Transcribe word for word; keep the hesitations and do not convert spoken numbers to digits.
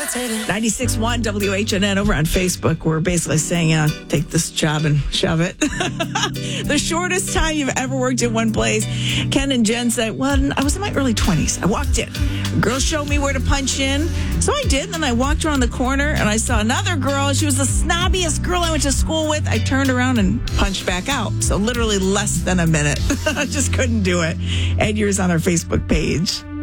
ninety-six point one W H N N over on Facebook. We're basically saying, uh, take this job and shove it. The shortest time you've ever worked in one place. Ken and Jen said, well, I was in my early twenties. I walked in. A girl showed me where to punch in. So I did. And then I walked around the corner and I saw another girl. She was the snobbiest girl I went to school with. I turned around and punched back out. So literally less than a minute. I just couldn't do it. Ed, yours on our Facebook page.